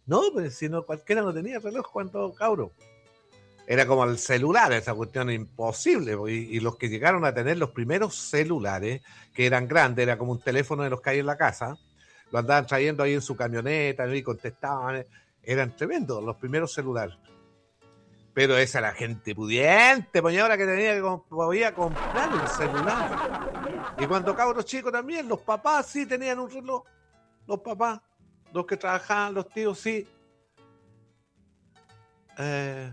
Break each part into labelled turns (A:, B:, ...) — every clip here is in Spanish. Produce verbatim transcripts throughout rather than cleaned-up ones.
A: No, pues si no, cualquiera no tenía reloj cuando cabro. Era como el celular, esa cuestión imposible. Y, y los que llegaron a tener los primeros celulares, que eran grandes, era como un teléfono de los que hay en la casa, lo andaban trayendo ahí en su camioneta, y contestaban, eran tremendos los primeros celulares. Pero esa era gente pudiente, pues ahora que tenía que podía comprar el celular. Y cuando cabros chicos también, los papás sí tenían un reloj. Los papás, los que trabajaban, los tíos sí. Eh,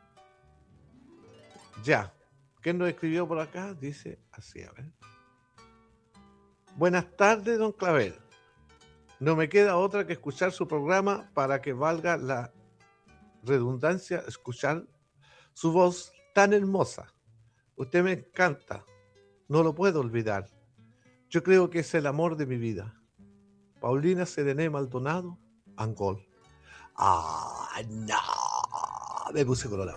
A: ya. ¿Quién nos escribió por acá? Dice así, a ver. Buenas tardes, don Clavel. No me queda otra que escuchar su programa para que valga la redundancia, escuchar su voz tan hermosa. Usted me encanta. No lo puedo olvidar. Yo creo que es el amor de mi vida. Paulina Serené Maldonado, Angol. ¡Ah, no! Me puse colorado.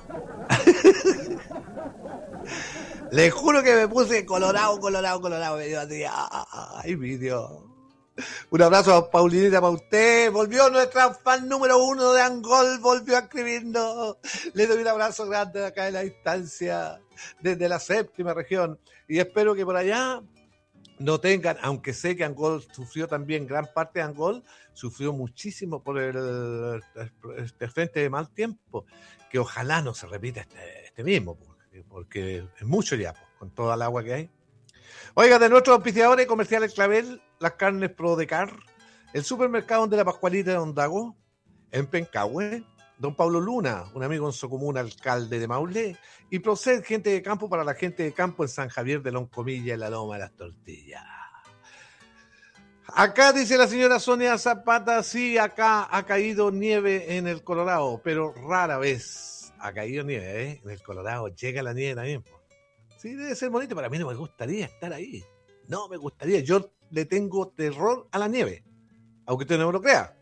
A: Le juro que me puse colorado, colorado, colorado. Me dio así. ¡Ay, mi Dios! Un abrazo a Paulinita para usted. Volvió nuestra fan número uno de Angol. Volvió a escribirnos. Le doy un abrazo grande acá en la distancia, desde la séptima región. Y espero que por allá no tengan, aunque sé que Angol sufrió también, gran parte de Angol sufrió muchísimo por el, este frente de mal tiempo. Que ojalá no se repita este, este mismo, porque, porque es mucho ya, pues, con toda el agua que hay. Oiga, de nuestros auspiciadores comerciales Clavel, las carnes Pro de Car, el supermercado de la Pascualita de Ondago, en Pencahue, don Pablo Luna, un amigo en su comuna, alcalde de Maule, y Proced, gente de campo para la gente de campo en San Javier de Loncomilla, en la Loma de las Tortillas. Acá dice la señora Sonia Zapata, sí, acá ha caído nieve en el Colorado, pero rara vez ha caído nieve, ¿eh? En el Colorado llega la nieve también. Sí, debe ser bonito, pero a mí no me gustaría estar ahí. No me gustaría. Yo le tengo terror a la nieve, aunque usted no me lo crea.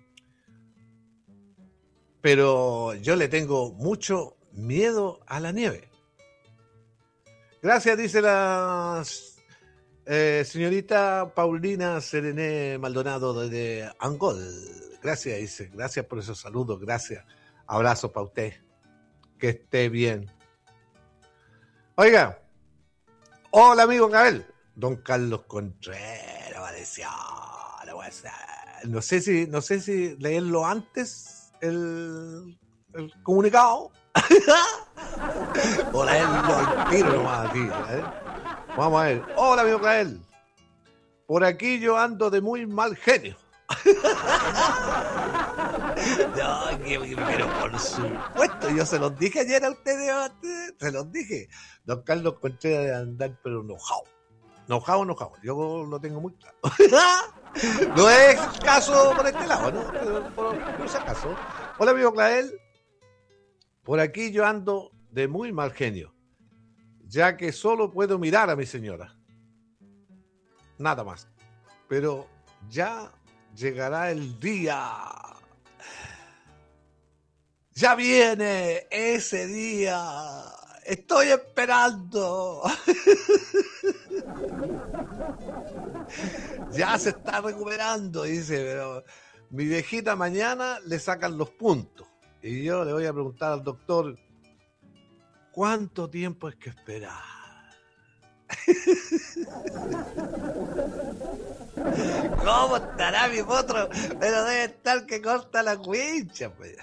A: Pero yo le tengo mucho miedo a la nieve. Gracias, dice la eh, señorita Paulina Serené Maldonado desde Angol. Gracias, dice. Gracias por esos saludos. Gracias. Abrazos para usted. Que esté bien. Oiga, hola amigo Cabel, don Carlos Contreras apareció, no, no sé si, no sé si leerlo antes el, el comunicado o leerlo al tiro nomás aquí, ¿eh? Vamos a ver, hola amigo Cabel, por aquí yo ando de muy mal genio. No, pero por supuesto, yo se los dije ayer a ustedes, se los dije. Don Carlos Contreras de andar, pero enojado. Enojado, enojado. Yo lo tengo muy claro. No es caso por este lado, ¿no? Por, por, por ese caso. Hola, amigo Clavel. Por aquí yo ando de muy mal genio, ya que solo puedo mirar a mi señora. Nada más. Pero ya llegará el día. Ya viene ese día. Estoy esperando. Ya se está recuperando, dice, pero mi viejita mañana le sacan los puntos. Y yo le voy a preguntar al doctor, ¿cuánto tiempo es que esperar? ¿Cómo estará mi potro? Pero debe estar que corta la cuincha, pues.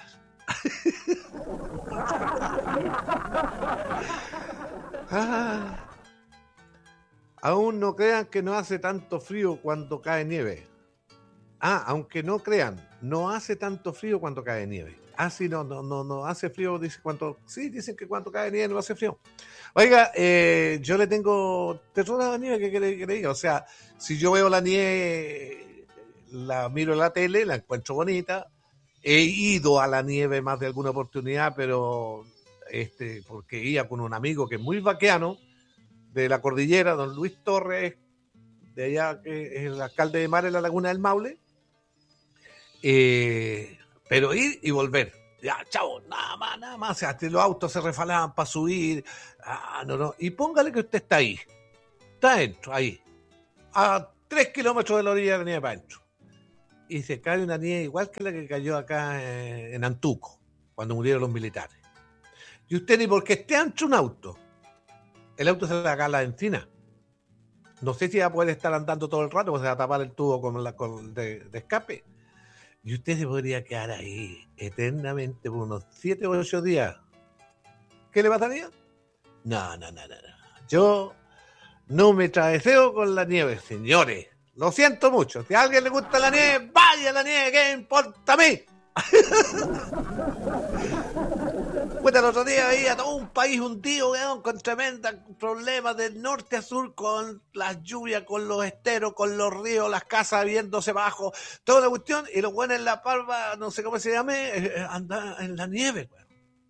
A: Ah, aún no crean que no hace tanto frío cuando cae nieve. Ah, aunque no crean, no hace tanto frío cuando cae nieve. Ah, sí, no, no, no, no hace frío, dice cuando, sí, dicen que cuando cae nieve no hace frío. Oiga, eh, yo le tengo terror a la nieve, ¿qué quiere que le diga? O sea, si yo veo la nieve, la miro en la tele, la encuentro bonita. He ido a la nieve más de alguna oportunidad, pero este, porque iba con un amigo que es muy vaqueano, de la cordillera, don Luis Torres, de allá, que es el alcalde de Mar en la Laguna del Maule. Eh, pero ir y volver. Ya, chavo, nada más, nada más. O sea, los autos se refalaban para subir. Ah, no, no. Y póngale que usted está ahí. Está adentro, ahí. A tres kilómetros de la orilla de la nieve para adentro. y se cae una nieve igual que la que cayó acá en, en Antuco, cuando murieron los militares. Y usted ni porque esté ancho un auto, el auto se le va a caer la encina. No sé si va a poder estar andando todo el rato, porque se va a tapar el tubo con la, con, de, de escape. Y usted se podría quedar ahí eternamente por unos siete o ocho días. ¿Qué le pasaría? No, no, no, no, no. Yo no me traveseo con la nieve, señores. Lo siento mucho. Si a alguien le gusta la nieve, vaya a la nieve, ¿qué me importa a mí? Bueno, el otro día veía todo un país hundido, weón, con tremendos problemas del norte a sur, con las lluvias, con los esteros, con los ríos, las casas viéndose bajo, toda la cuestión, y los buenos en La Palma, no sé cómo se llame, eh, andan en la nieve, weón.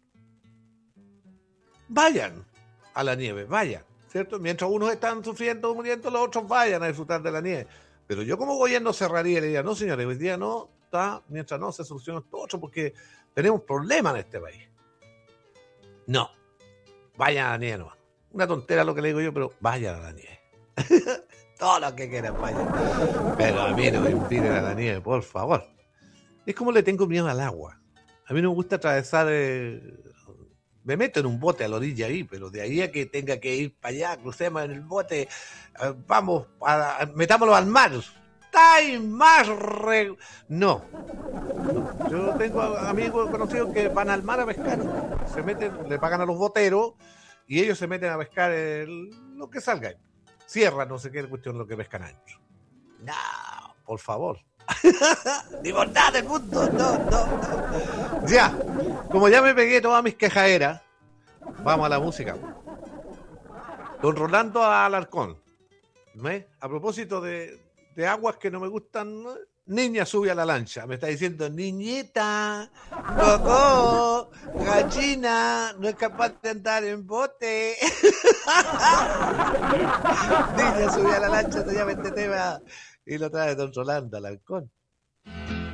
A: Vayan a la nieve, vayan, ¿cierto? Mientras unos están sufriendo, muriendo, los otros vayan a disfrutar de la nieve. Pero yo como gobierno cerraría y le diría, no señores, hoy día no, está, mientras no se soluciona esto otro, porque tenemos problemas en este país. No, vayan a la nieve nomás. Una tontera lo que le digo yo, pero vayan a la nieve. Todo lo que quieran, vayan. Pero a mí no me impiden a la nieve, por favor. Es como le tengo miedo al agua. A mí no me gusta atravesar... Eh... Me meto en un bote a la orilla ahí, pero de ahí a que tenga que ir para allá, crucemos en el bote, eh, vamos, a, metámoslo al mar. ¡Ay, más! Re... No. no. Yo tengo amigos conocidos que van al mar a pescar, se meten, le pagan a los boteros y ellos se meten a pescar el, lo que salga. Cierran, no sé qué cuestión, lo que pescan adentro. No, por favor. Ni por nada del mundo, no, no, no. Ya, como ya me pegué todas mis quejaderas, vamos a la música. Don Rolando Alarcón, ¿ves? A propósito de, de aguas que no me gustan, niña sube a la lancha. Me está diciendo, niñita, coco, gallina, no es capaz de andar en bote. Niña sube a la lancha, se llama este tema. Y lo trae Don Rolando Alarcón.